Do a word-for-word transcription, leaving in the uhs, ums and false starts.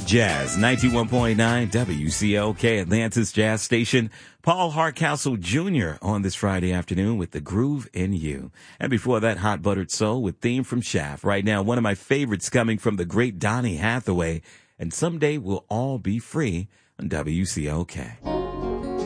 Jazz, ninety-one point nine W C L K, Atlanta's Jazz Station. Paul Hardcastle Junior on this Friday afternoon with The Groove in You. And before that, Hot Buttered Soul with Theme from Shaft. Right now, one of my favorites coming from the great Donny Hathaway. And Someday We'll All Be Free on W C L K.